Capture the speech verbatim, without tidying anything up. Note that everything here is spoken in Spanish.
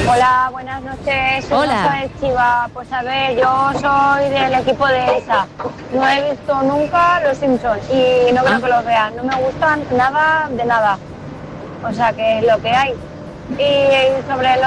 Hola, buenas noches. Soy Hola. Rosa de Chiva. Pues a ver, yo soy del equipo de Elsa. No he visto nunca Los Simpsons y no creo Ah. que los vea. No me gustan nada de nada. O sea, que es lo que hay. Y sobre los